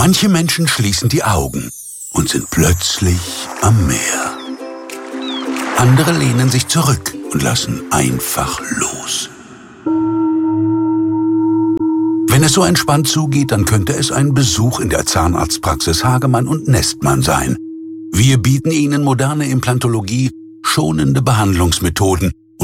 Manche Menschen schließen die Augen und sind plötzlich am Meer. Andere lehnen sich zurück und lassen einfach los. Wenn es so entspannt zugeht, dann könnte es ein Besuch in der Zahnarztpraxis Hagemann und Nestmann sein. Wir bieten Ihnen moderne Implantologie, schonende Behandlungsmethoden